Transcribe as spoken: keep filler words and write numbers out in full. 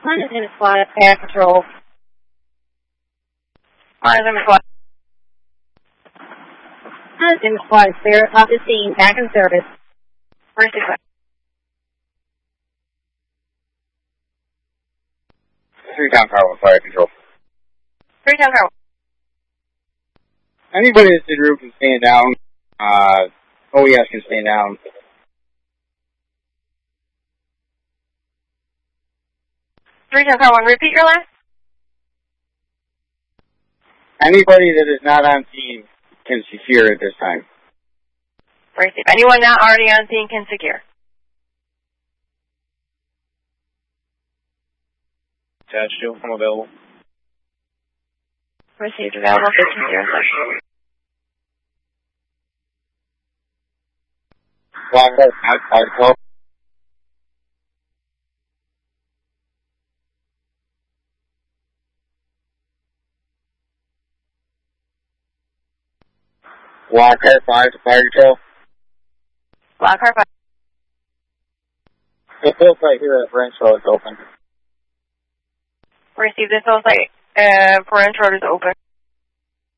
London Squad, Air Patrol. London Squad. London Squad, clear off the scene, back in service. Mercy Squad. Three Town Car One, Fire Control. Three Town Car One. Anybody that's in route can stand down. Uh, O E S can stand down. Three Town Car One, repeat your last. Anybody that is not on scene can secure at this time. Mercy. Anyone not already on scene can secure. Attached to, I'm available. Received, available, fifteen zero six. Block out, outside call. Block car five to Fire Control. Block car five. The field site here at Branch Road is open. Received, this whole site, uh, Branch Road is open.